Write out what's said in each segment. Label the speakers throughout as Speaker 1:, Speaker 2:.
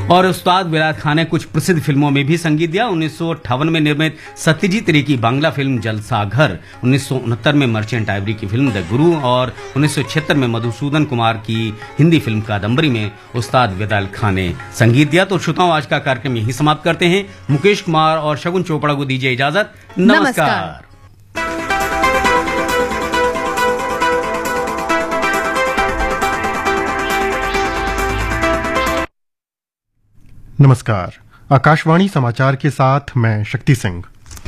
Speaker 1: और उस्ताद विलायत खान ने कुछ प्रसिद्ध फिल्मों में भी संगीत दिया। 1958 में निर्मित सत्यजीत रे की बांग्ला फिल्म जलसाघर, 1969 में मर्चेंट आइवरी की फिल्म द गुरु और 1976 में मधुसूदन कुमार की हिंदी फिल्म कादम्बरी में उस्ताद विलायत खान ने संगीत दिया। तो श्रोताओं, आज का कार्यक्रम यहीं समाप्त करते हैं। मुकेश कुमार और शगुन चोपड़ा को दीजिए इजाजत। नमस्कार।
Speaker 2: नमस्कार। आकाशवाणी समाचार के साथ मैं शक्ति सिंह।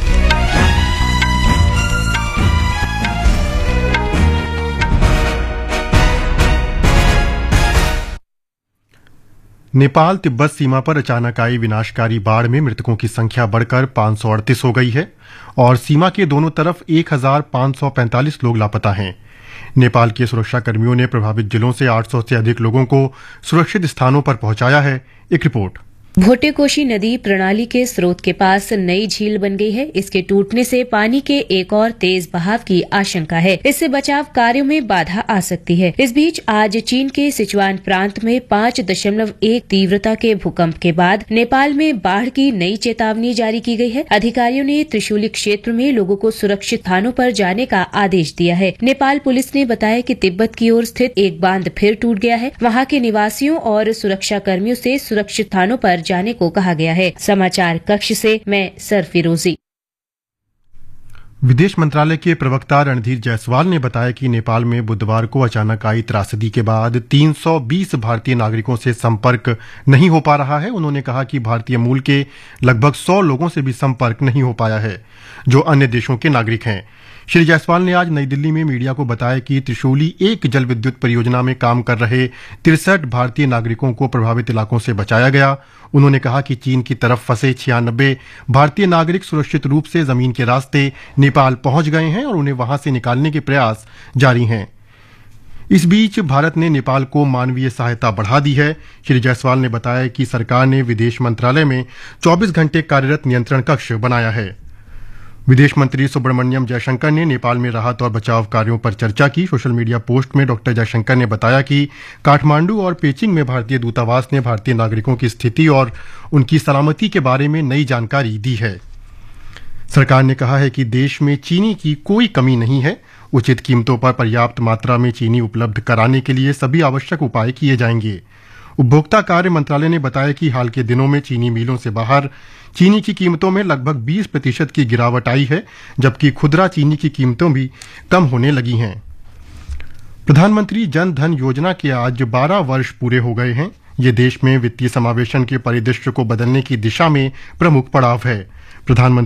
Speaker 2: नेपाल तिब्बत सीमा पर अचानक आई विनाशकारी बाढ़ में मृतकों की संख्या बढ़कर 538 हो गई है और सीमा के दोनों तरफ 1545 लोग लापता हैं। नेपाल के सुरक्षा कर्मियों ने प्रभावित जिलों से 800 से अधिक लोगों को सुरक्षित स्थानों पर पहुंचाया है। एक रिपोर्ट।
Speaker 3: भोटेकोशी नदी प्रणाली के स्रोत के पास नई झील बन गई है। इसके टूटने से पानी के एक और तेज बहाव की आशंका है। इससे बचाव कार्यों में बाधा आ सकती है। इस बीच आज चीन के सिचुआन प्रांत में 5.1 तीव्रता के भूकंप के बाद नेपाल में बाढ़ की नई चेतावनी जारी की गई है। अधिकारियों ने त्रिशूली क्षेत्र में लोगों को सुरक्षित स्थानों पर जाने का आदेश दिया है। नेपाल पुलिस ने बताया कि तिब्बत की ओर स्थित एक बांध फिर टूट गया है। वहां के निवासियों और सुरक्षा कर्मियों से सुरक्षित स्थानों पर जाने को कहा गया है। समाचार कक्ष से मैं सरफिरोजी।
Speaker 2: विदेश मंत्रालय के प्रवक्ता रणधीर जायसवाल ने बताया कि नेपाल में बुधवार को अचानक आई त्रासदी के बाद 320 भारतीय नागरिकों से संपर्क नहीं हो पा रहा है। उन्होंने कहा कि भारतीय मूल के लगभग 100 लोगों से भी संपर्क नहीं हो पाया है जो अन्य देशों के नागरिक हैं। श्री जायसवाल ने आज नई दिल्ली में मीडिया को बताया कि त्रिशूली 1 जल विद्युत परियोजना में काम कर रहे 63 भारतीय नागरिकों को प्रभावित इलाकों से बचाया गया। उन्होंने कहा कि चीन की तरफ फंसे 96 भारतीय नागरिक सुरक्षित रूप से जमीन के रास्ते नेपाल पहुंच गए हैं और उन्हें वहां से निकालने के प्रयास जारी हैं। इस बीच भारत ने नेपाल को मानवीय सहायता बढ़ा दी है। श्री जायसवाल ने बताया कि सरकार ने विदेश मंत्रालय में 24 घंटे कार्यरत नियंत्रण कक्ष बनाया है। विदेश मंत्री सुब्रमण्यम जयशंकर ने नेपाल में राहत और बचाव कार्यों पर चर्चा की। सोशल मीडिया पोस्ट में डॉक्टर जयशंकर ने बताया कि काठमांडू और पेचिंग में भारतीय दूतावास ने भारतीय नागरिकों की स्थिति और उनकी सलामती के बारे में नई जानकारी दी है। सरकार ने कहा है कि देश में चीनी की कोई कमी नहीं है। उचित कीमतों पर पर्याप्त मात्रा में चीनी उपलब्ध कराने के लिए सभी आवश्यक उपाय किए जाएंगे। उपभोक्ता कार्य मंत्रालय ने बताया कि हाल के दिनों में चीनी मिलों से बाहर चीनी की कीमतों में लगभग 20% की गिरावट आई है, जबकि खुदरा चीनी की कीमतों भी कम होने लगी हैं। प्रधानमंत्री जन धन योजना के आज 12 वर्ष पूरे हो गए हैं। ये देश में वित्तीय समावेशन के परिदृश्य को बदलने की दिशा में प्रमुख पड़ाव है। प्रधानमंत्री